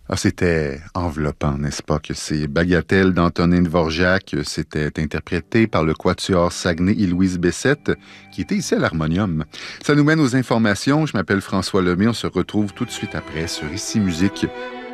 Ah, c'était enveloppant, n'est-ce pas, que ces bagatelles d'Antonin Dvorak, c'était interprété par le Quatuor Saguenay et Louise Bessette, qui était ici à l'harmonium. Ça nous mène aux informations. Je m'appelle François Lemay. On se retrouve tout de suite après sur Ici Musique